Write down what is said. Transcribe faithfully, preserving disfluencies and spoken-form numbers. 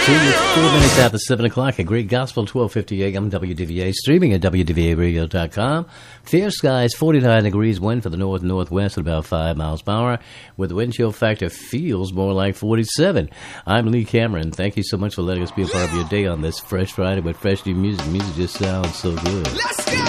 Two, four minutes after seven o'clock. A great gospel, twelve fifty A M W D V A. Streaming at W D V A radio dot com. Fair skies, forty-nine degrees. Wind for the north northwest at about five miles per hour. With the wind chill factor feels more like forty-seven. I'm Lee Cameron. Thank you so much for letting us be a part of your day on this Fresh Friday with fresh new music. Music just sounds so good. Let's go.